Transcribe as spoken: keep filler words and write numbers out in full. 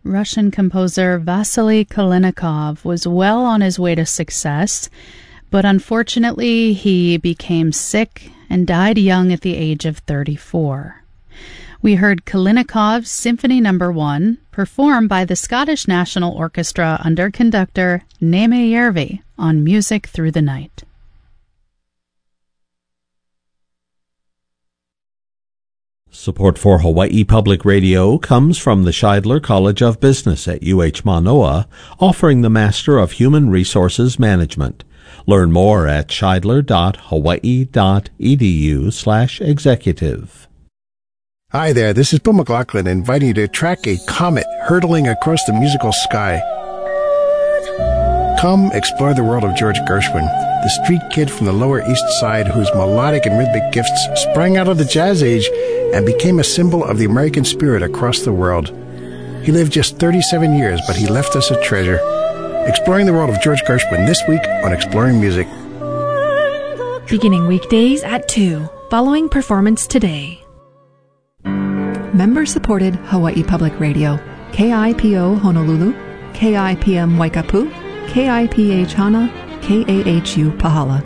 Russian composer Vasily Kalinikov was well on his way to success, but unfortunately he became sick and died young at the age of thirty-four. We heard Kalinikov's Symphony Number One, performed by the Scottish National Orchestra under conductor Németh Järvi on Music Through the Night. Support for Hawaii Public Radio comes from the Scheidler College of Business at U H Manoa, offering the Master of Human Resources Management. Learn more at scheidler.hawaii.edu slash executive. Hi there, this is Bill McLaughlin inviting you to track a comet hurtling across the musical sky. Come explore the world of George Gershwin, the street kid from the Lower East Side whose melodic and rhythmic gifts sprang out of the Jazz Age and became a symbol of the American spirit across the world. He lived just thirty-seven years, but he left us a treasure. Exploring the world of George Gershwin this week on Exploring Music. Beginning weekdays at two, following performance today. Member-supported Hawaii Public Radio, K I P O Honolulu, K I P M Waikapu, K I P H Hana, K A H U Pahala.